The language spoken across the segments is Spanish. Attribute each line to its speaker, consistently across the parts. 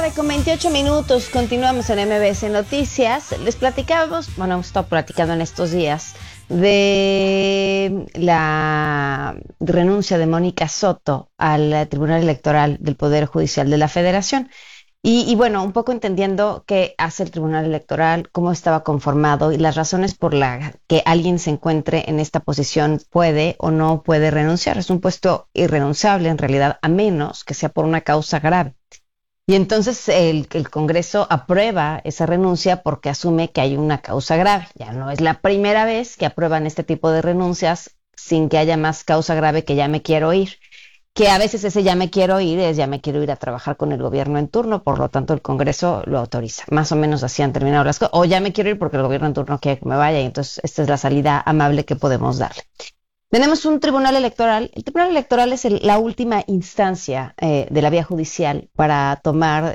Speaker 1: con 28 minutos, continuamos en MBS Noticias. Les platicábamos, bueno, hemos estado platicando en estos días de la renuncia de Mónica Soto al Tribunal Electoral del Poder Judicial de la Federación. Y bueno, un poco entendiendo qué hace el Tribunal Electoral, cómo estaba conformado y las razones por las que alguien se encuentre en esta posición puede o no puede renunciar. Es un puesto irrenunciable en realidad, a menos que sea por una causa grave. Y entonces el Congreso aprueba esa renuncia porque asume que hay una causa grave. Ya no es la primera vez que aprueban este tipo de renuncias sin que haya más causa grave que ya me quiero ir. Que a veces ese ya me quiero ir es ya me quiero ir a trabajar con el gobierno en turno, por lo tanto el Congreso lo autoriza. Más o menos así han terminado las cosas. O ya me quiero ir porque el gobierno en turno quiere que me vaya y entonces esta es la salida amable que podemos darle. Tenemos un tribunal electoral. El tribunal electoral es la última instancia de la vía judicial para tomar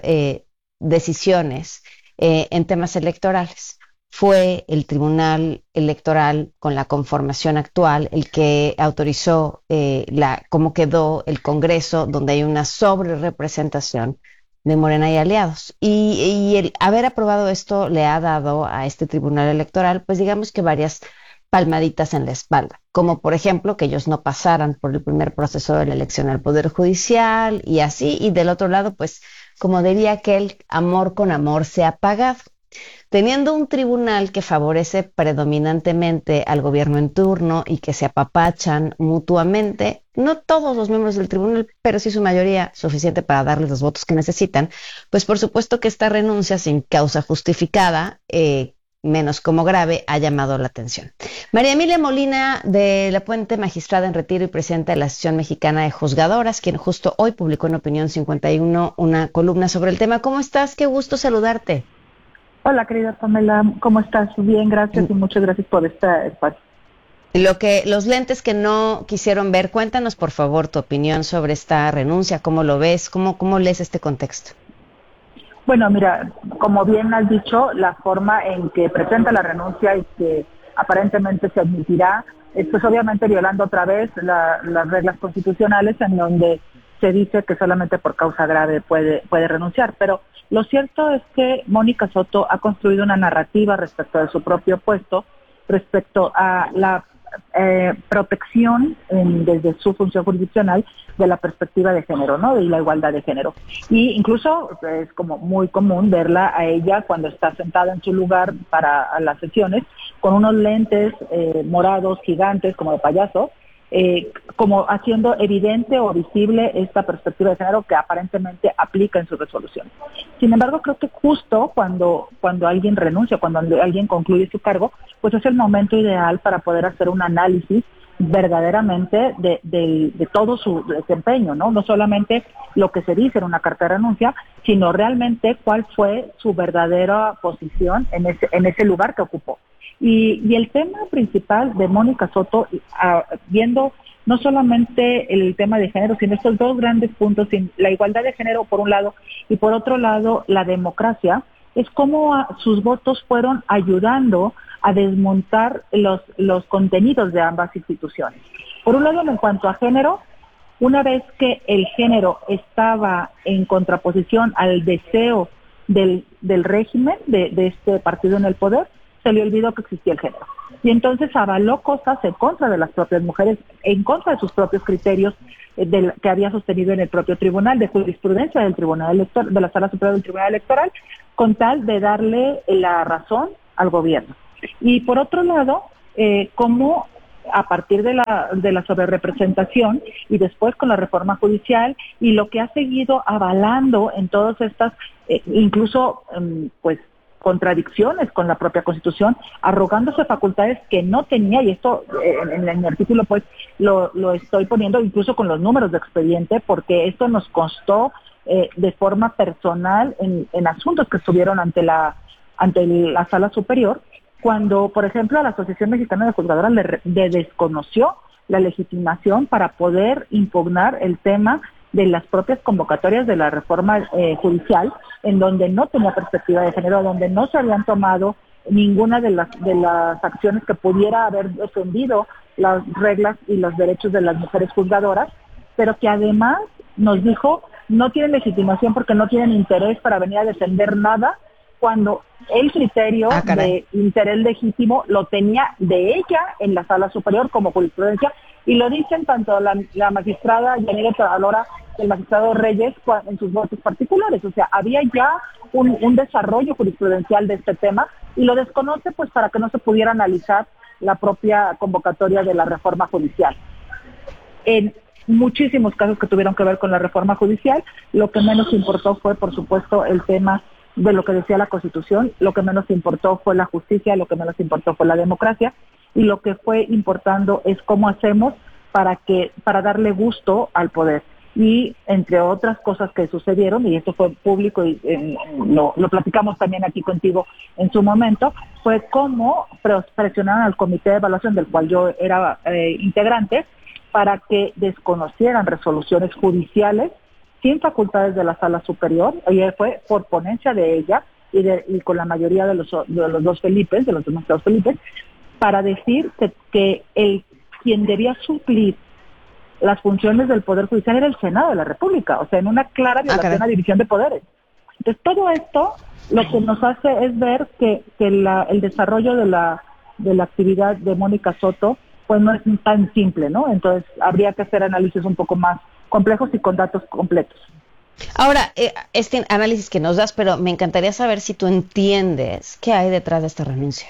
Speaker 1: decisiones en temas electorales. Fue el tribunal electoral con la conformación actual el que autorizó cómo quedó el Congreso, donde hay una sobrerepresentación de Morena y aliados. Y el haber aprobado esto le ha dado a este tribunal electoral, pues digamos que varias palmaditas en la espalda, como por ejemplo que ellos no pasaran por el primer proceso de la elección al Poder Judicial y así, y del otro lado, pues como diría aquel, amor con amor se ha pagado. Teniendo un tribunal que favorece predominantemente al gobierno en turno y que se apapachan mutuamente, no todos los miembros del tribunal, pero sí su mayoría suficiente para darles los votos que necesitan, pues por supuesto que esta renuncia sin causa justificada, menos como grave, ha llamado la atención. María Emilia Molina de la Puente, magistrada en retiro y presidenta de la Asociación Mexicana de Juzgadoras, quien justo hoy publicó en Opinión 51 una columna sobre el tema. ¿Cómo estás? Qué gusto saludarte.
Speaker 2: Hola, querida Pamela, ¿cómo estás? Bien, gracias y muchas gracias por este espacio.
Speaker 1: Los lentes que no quisieron ver, cuéntanos por favor tu opinión sobre esta renuncia, cómo lo ves, cómo lees este contexto.
Speaker 2: Bueno, mira, como bien has dicho, la forma en que presenta la renuncia y que aparentemente se admitirá, pues obviamente violando otra vez las reglas constitucionales en donde se dice que solamente por causa grave puede renunciar. Pero lo cierto es que Mónica Soto ha construido una narrativa respecto de su propio puesto, respecto a la protección desde su función jurisdiccional de la perspectiva de género, ¿no? Y la igualdad de género. Y incluso es como muy común verla a ella cuando está sentada en su lugar para las sesiones con unos lentes morados gigantes como de payaso, como haciendo evidente o visible esta perspectiva de género que aparentemente aplica en su resolución. Sin embargo, creo que justo cuando alguien renuncia, cuando alguien concluye su cargo, pues es el momento ideal para poder hacer un análisis verdaderamente de todo su desempeño, ¿no? No solamente lo que se dice en una carta de renuncia, sino realmente cuál fue su verdadera posición en ese lugar que ocupó. Y el tema principal de Mónica Soto, viendo no solamente el tema de género, sino estos dos grandes puntos, la igualdad de género por un lado y por otro lado la democracia, es cómo sus votos fueron ayudando a desmontar los contenidos de ambas instituciones. Por un lado, en cuanto a género, una vez que el género estaba en contraposición al deseo del régimen, de este partido en el poder, se le olvidó que existía el género. Y entonces avaló cosas en contra de las propias mujeres, en contra de sus propios criterios que había sostenido en el propio tribunal, de jurisprudencia del Tribunal Electoral, de la Sala Superior del Tribunal Electoral, con tal de darle la razón al gobierno. Y por otro lado, cómo a partir de la sobrerepresentación y después con la reforma judicial y lo que ha seguido avalando en todas estas, incluso pues contradicciones con la propia Constitución, arrogándose facultades que no tenía, y esto en el artículo pues lo estoy poniendo incluso con los números de expediente, porque esto nos constó de forma personal en asuntos que estuvieron ante la Sala Superior, cuando, por ejemplo, a la Asociación Mexicana de Juzgadoras le desconoció la legitimación para poder impugnar el tema de las propias convocatorias de la reforma judicial, en donde no tenía perspectiva de género, donde no se habían tomado ninguna de las acciones que pudiera haber defendido las reglas y los derechos de las mujeres juzgadoras, pero que además nos dijo no tienen legitimación porque no tienen interés para venir a defender nada, cuando el criterio de interés legítimo lo tenía de ella en la sala superior como jurisprudencia, y lo dicen tanto la magistrada Yanira Alora y el magistrado Reyes en sus votos particulares. O sea, había ya un desarrollo jurisprudencial de este tema, y lo desconoce pues para que no se pudiera analizar la propia convocatoria de la reforma judicial. En muchísimos casos que tuvieron que ver con la reforma judicial, lo que menos importó fue, por supuesto, el tema de lo que decía la Constitución, lo que menos importó fue la justicia, lo que menos importó fue la democracia, y lo que fue importando es cómo hacemos para darle gusto al poder. Y entre otras cosas que sucedieron, y esto fue público y lo platicamos también aquí contigo en su momento, fue cómo presionaron al comité de evaluación, del cual yo era integrante, para que desconocieran resoluciones judiciales sin facultades de la sala superior. Y fue por ponencia de ella y con la mayoría de los dos Felipes, de los demasiados Felipes, para decir que quien debía suplir las funciones del Poder Judicial era el Senado de la República, o sea, en una clara violación a división de poderes. Entonces, todo esto lo que nos hace es ver que el desarrollo de la actividad de Mónica Soto pues no es tan simple, ¿no? Entonces, habría que hacer análisis un poco más complejos y con datos completos.
Speaker 1: Ahora, este análisis que nos das, pero me encantaría saber si tú entiendes qué hay detrás de esta renuncia.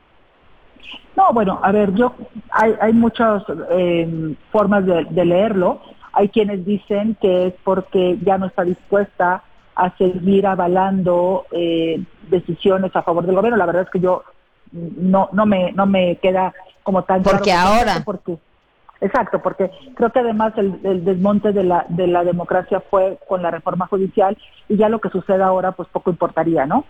Speaker 2: No, bueno, a ver, hay muchas formas de leerlo. Hay quienes dicen que es porque ya no está dispuesta a seguir avalando decisiones a favor del gobierno. La verdad es que yo no me queda como tan claro.
Speaker 1: Porque ahora.
Speaker 2: Exacto, porque creo que además el desmonte de la democracia fue con la reforma judicial, y ya lo que suceda ahora pues poco importaría, ¿no?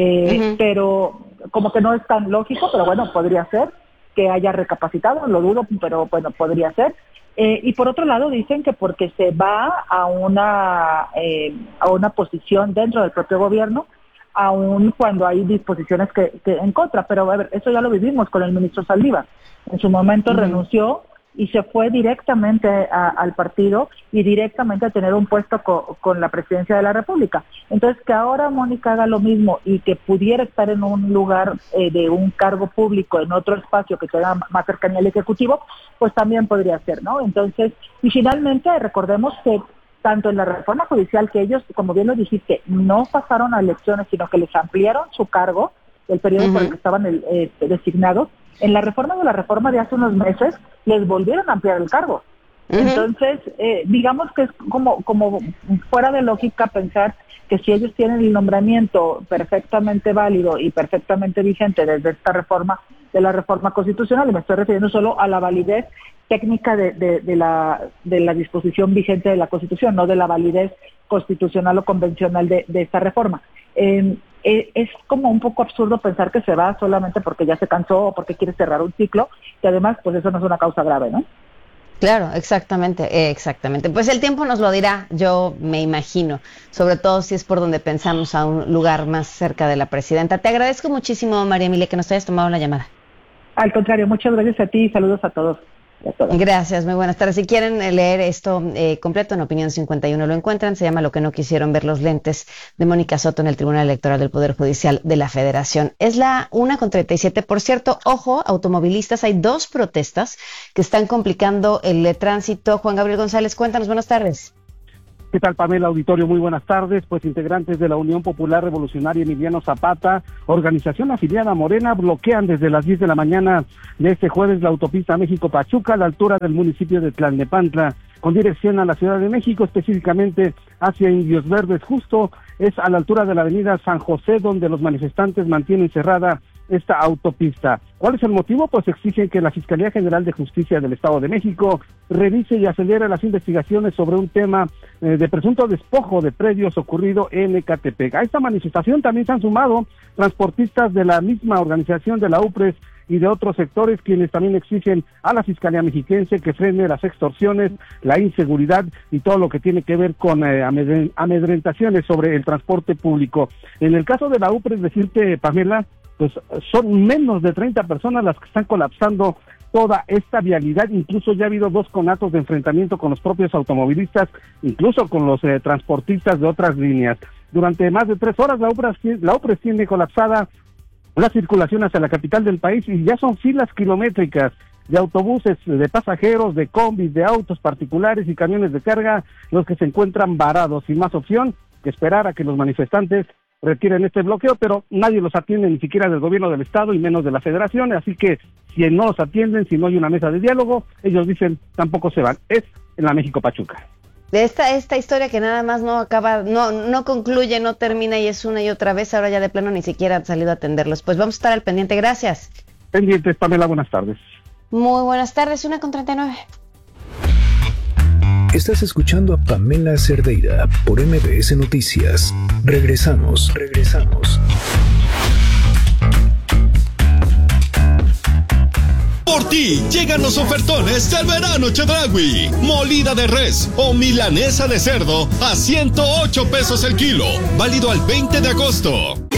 Speaker 2: Pero como que no es tan lógico, pero bueno, podría ser que haya recapacitado, lo dudo, pero bueno, podría ser. Y por otro lado dicen que porque se va a una posición dentro del propio gobierno, aun cuando hay disposiciones que en contra. Pero a ver, eso ya lo vivimos con el ministro Saldívar. En su momento renunció y se fue directamente al partido y directamente a tener un puesto con la presidencia de la República. Entonces, que ahora Mónica haga lo mismo y que pudiera estar en un lugar de un cargo público, en otro espacio que tenga más cercanía al Ejecutivo, pues también podría ser, ¿no? Entonces, y finalmente recordemos que tanto en la reforma judicial, que ellos, como bien lo dijiste, no pasaron a elecciones, sino que les ampliaron su cargo, el periodo por el que estaban designados. En la reforma de hace unos meses les volvieron a ampliar el cargo. Entonces, digamos que es como fuera de lógica pensar que si ellos tienen el nombramiento perfectamente válido y perfectamente vigente desde esta reforma, de la reforma constitucional, y me estoy refiriendo solo a la validez técnica de la disposición vigente de la Constitución, no de la validez constitucional o convencional de esta reforma. Es como un poco absurdo pensar que se va solamente porque ya se cansó o porque quiere cerrar un ciclo, que además pues eso no es una causa grave, ¿no?
Speaker 1: Claro, exactamente. Pues el tiempo nos lo dirá, yo me imagino, sobre todo si es por donde pensamos a un lugar más cerca de la presidenta. Te agradezco muchísimo, María Emilia, que nos hayas tomado la llamada.
Speaker 2: Al contrario, muchas gracias a ti y saludos a todos.
Speaker 1: Gracias, muy buenas tardes. Si quieren leer esto completo en Opinión 51 lo encuentran, se llama Lo que no quisieron ver los lentes, de Mónica Soto en el Tribunal Electoral del Poder Judicial de la Federación. Es la 1:37. Por cierto, ojo, automovilistas, hay 2 protestas que están complicando el tránsito. Juan Gabriel González, cuéntanos, buenas tardes.
Speaker 3: ¿Qué tal, Pamela? Auditorio, muy buenas tardes. Pues integrantes de la Unión Popular Revolucionaria Emiliano Zapata, organización afiliada a Morena, bloquean desde las 10 de la mañana de este jueves la autopista México-Pachuca a la altura del municipio de Tlalnepantla, con dirección a la Ciudad de México, específicamente hacia Indios Verdes. Justo es a la altura de la avenida San José, donde los manifestantes mantienen cerrada esta autopista. ¿Cuál es el motivo? Pues exigen que la Fiscalía General de Justicia del Estado de México revise y acelere las investigaciones sobre un tema de presunto despojo de predios ocurrido en Ecatepec. A esta manifestación también se han sumado transportistas de la misma organización de la UPRES y de otros sectores, quienes también exigen a la Fiscalía Mexiquense que frene las extorsiones, la inseguridad y todo lo que tiene que ver con amedrentaciones sobre el transporte público. En el caso de la UPRES, decirte, Pamela, pues son menos de 30 personas las que están colapsando toda esta vialidad. Incluso ya ha habido 2 conatos de enfrentamiento con los propios automovilistas, incluso con los transportistas de otras líneas. Durante más de 3 horas la obra tiene colapsada la circulación hacia la capital del país y ya son filas kilométricas de autobuses, de pasajeros, de combis, de autos particulares y camiones de carga, los que se encuentran varados, sin más opción que esperar a que los manifestantes retiren este bloqueo, pero nadie los atiende, ni siquiera del gobierno del estado y menos de la federación, así que si no los atienden, si no hay una mesa de diálogo, ellos dicen tampoco se van. Es en la México Pachuca.
Speaker 1: De esta historia que nada más no acaba, no concluye, no termina y es una y otra vez, ahora ya de plano ni siquiera han salido a atenderlos. Pues vamos a estar al pendiente, gracias.
Speaker 3: Pendientes, Pamela, buenas tardes.
Speaker 1: Muy buenas tardes, 1:39.
Speaker 4: Estás escuchando a Pamela Cerdeira por MBS Noticias. Regresamos.
Speaker 5: Por ti llegan los ofertones del verano Chedraui. Molida de res o milanesa de cerdo a 108 pesos el kilo. Válido al 20 de agosto.